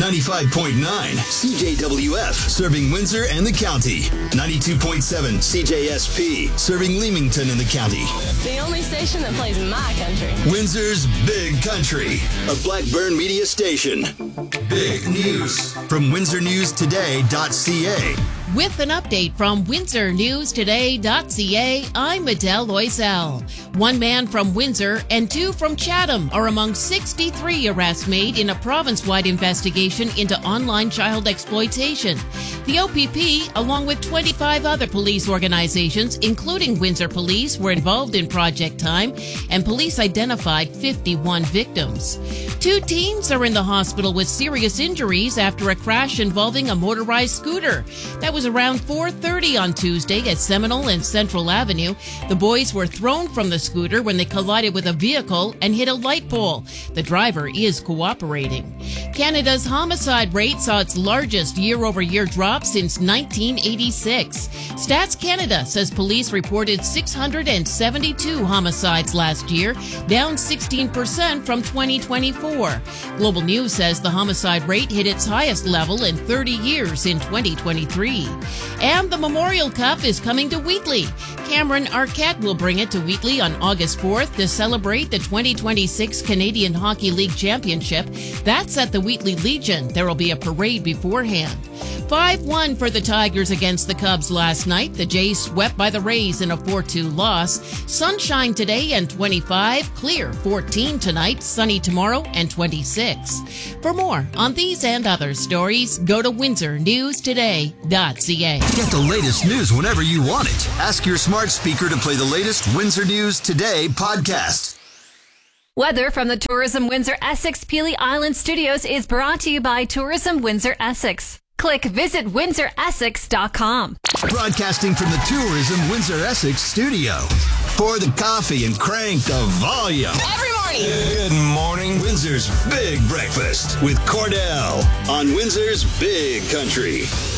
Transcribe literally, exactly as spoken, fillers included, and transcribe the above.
ninety-five point nine C J W F, serving Windsor and the county. ninety-two point seven C J S P, serving Leamington and the county. The only station that plays my country. Windsor's Big Country, a Blackburn media station. Big news from windsor news today dot c a. With an update from windsor news today dot c a, I'm Adele Loisel. One man from Windsor and two from Chatham are among sixty-three arrests made in a province-wide investigation into online child exploitation. The O P P, along with twenty-five other police organizations, including Windsor Police, were involved in Project Time, and police identified fifty-one victims. Two teens are in the hospital with serious injuries after a crash involving a motorized scooter. That was around four thirty on Tuesday at Seminole and Central Avenue. The boys were thrown from the scooter when they collided with a vehicle and hit a light pole. The driver is cooperating. Canada's homicide rate saw its largest year-over-year drop since nineteen eighty-six. Stats Canada says police reported six hundred seventy-two homicides last year, down sixteen percent from twenty twenty-four. Global News says the homicide rate hit its highest level in thirty years in twenty twenty-three. And the Memorial Cup is coming to Wheatley. Cameron Arquette will bring it to Wheatley on August fourth to celebrate the twenty twenty-six Canadian Hockey League Championship. That's at the Wheatley Legion. There will be a parade beforehand. five one for the Tigers against the Cubs last night. The Jays swept by the Rays in a four two loss. Sunshine today and twenty-five. Clear fourteen tonight. Sunny tomorrow and twenty-six. For more on these and other stories, go to windsor news today dot c a. Get the latest news whenever you want it. Ask your smart speaker to play the latest Windsor News Today podcast. Weather from the Tourism Windsor Essex Peely Island Studios is brought to you by Tourism Windsor Essex. Click visit windsor essex dot com. Broadcasting from the Tourism Windsor Essex studio. Pour the coffee and crank the volume. Every morning. Good morning, Windsor's Big Breakfast with Cordell on Windsor's Big Country.